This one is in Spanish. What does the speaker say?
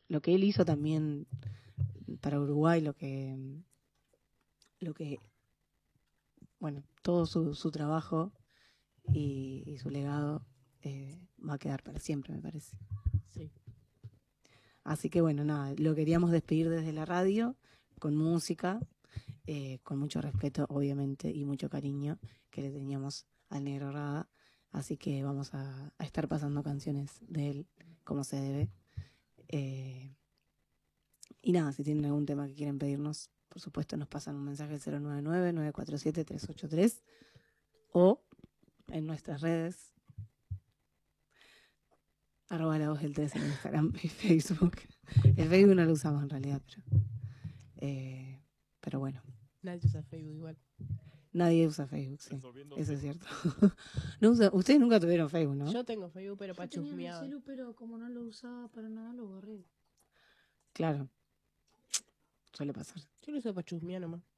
lo que él hizo también para Uruguay, bueno, todo su trabajo y su legado va a quedar para siempre, me parece. Sí. Así que bueno, nada, lo queríamos despedir desde la radio, con música, con mucho respeto, obviamente, y mucho cariño que le teníamos al Negro Rada. Así que vamos a estar pasando canciones de él como se debe. Y nada, si tienen algún tema que quieren pedirnos, por supuesto nos pasan un mensaje al 099-947-383 o en nuestras redes, @la voz del 3 en Instagram y Facebook. El Facebook no lo usamos en realidad, pero bueno. Nadie usa Facebook igual. Nadie usa Facebook, sí. Eso es cierto. No ustedes nunca tuvieron Facebook, ¿no? Yo tengo Facebook, pero para chusmear. Yo tenía mi celu, pero como no lo usaba para nada, lo borré. Claro. Suele pasar. Yo lo uso para chusmear nomás.